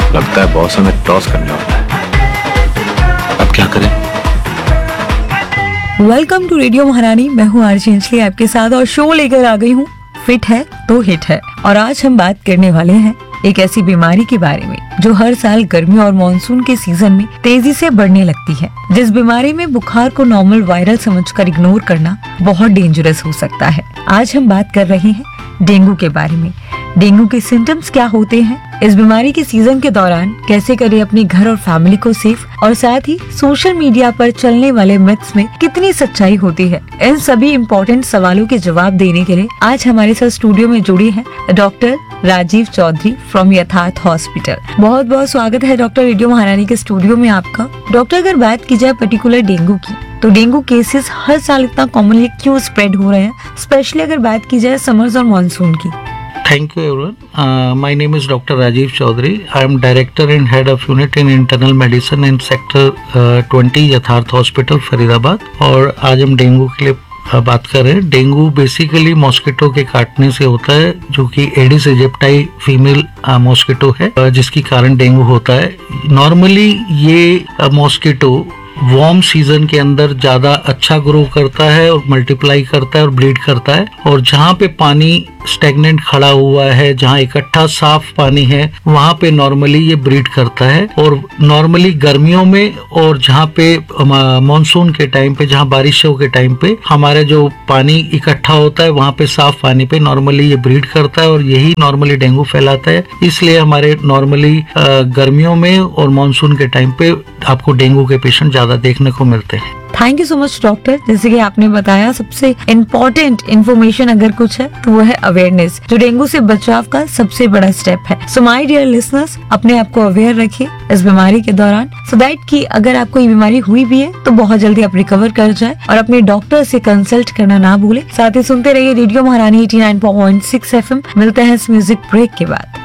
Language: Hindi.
लगता है बॉस हमें टॉस करने वाला है। अब क्या करें? वेलकम टू रेडियो महारानी। मैं हूँ आरजे अंजलि आपके साथ और शो लेकर आ गई हूँ फिट है तो हिट है। और आज हम बात करने वाले हैं एक ऐसी बीमारी के बारे में जो हर साल गर्मी और मानसून के सीजन में तेजी से बढ़ने लगती है। जिस बीमारी में बुखार को नॉर्मल वायरल समझकर इग्नोर करना बहुत डेंजरस हो सकता है। आज हम बात कर रहे हैं डेंगू के बारे में। डेंगू के सिम्टम्स क्या होते हैं, इस बीमारी के सीजन के दौरान कैसे करें अपने घर और फैमिली को सेफ, और साथ ही सोशल मीडिया पर चलने वाले मिथ्स में कितनी सच्चाई होती है। इन सभी इम्पोर्टेंट सवालों के जवाब देने के लिए आज हमारे साथ स्टूडियो में जुड़ी हैं डॉक्टर राजीव चौधरी फ्रॉम यथार्थ हॉस्पिटल। बहुत बहुत स्वागत है डॉक्टर रेडियो महारानी के स्टूडियो में आपका। डॉक्टर, अगर बात की जाए पर्टिकुलर डेंगू की, तो डेंगू केसेस हर साल इतना कॉमनली क्यों स्प्रेड हो रहे हैं, स्पेशली अगर बात की जाए समर्स और मानसून की? Thank you everyone. My name is Dr. Rajiv Chaudhary. I am Director and Head of Unit in Internal Medicine in Sector 20 यथार्थ हॉस्पिटल फरीदाबाद। और आज हम डेंगू के लिए बात कर रहे हैं। डेंगू बेसिकली मॉस्किटो के काटने से होता है, जो कि एडिस इजिप्टाई फीमेल मॉस्किटो है, जिसके कारण डेंगू होता है। नॉर्मली ये मॉस्किटो वार्म सीजन के अंदर ज्यादा अच्छा ग्रो करता है और मल्टीप्लाई करता है और ब्लीड करता है। और जहाँ पे पानी स्टेगनेंट खड़ा हुआ है, जहाँ इकट्ठा साफ पानी है, वहाँ पे नॉर्मली ये ब्रीड करता है। और नॉर्मली गर्मियों में और जहाँ पे मॉनसून के टाइम पे, जहाँ बारिशों के टाइम पे हमारे जो पानी इकट्ठा होता है, वहाँ पे साफ पानी पे नॉर्मली ये ब्रीड करता है और यही नॉर्मली डेंगू फैलाता है। इसलिए हमारे नॉर्मली गर्मियों में और मानसून के टाइम पे आपको डेंगू के पेशेंट ज्यादा देखने को मिलते हैं। Thank you so much doctor. जैसे कि आपने बताया, सबसे इम्पोर्टेंट इन्फॉर्मेशन अगर कुछ है तो वो है अवेयरनेस, जो डेंगू से बचाव का सबसे बड़ा स्टेप है। सो माय डियर लिसनर्स, अपने आप को अवेयर रखिए इस बीमारी के दौरान, सो दैट कि अगर आपको ये बीमारी हुई भी है तो बहुत जल्दी आप रिकवर कर जाए और अपने डॉक्टर से कंसल्ट करना ना भूले। साथ ही सुनते रहिए रेडियो महारानी 89.6 FM। मिलते हैं इस म्यूजिक ब्रेक के बाद।